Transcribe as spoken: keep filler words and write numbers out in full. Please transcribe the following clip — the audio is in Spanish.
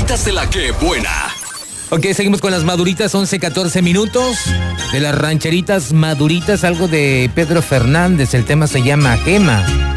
Maduritas de la que buena. Ok, seguimos con las maduritas, once, catorce minutos. De las rancheritas maduritas, algo de Pedro Fernández. El tema se llama Gema.